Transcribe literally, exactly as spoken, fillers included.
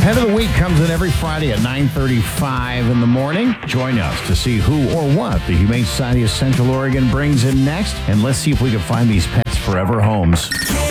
Pet of the Week comes in every Friday at nine thirty-five in the morning. Join us to see who or what the Humane Society of Central Oregon brings in next. And let's see if we can find these pets forever homes.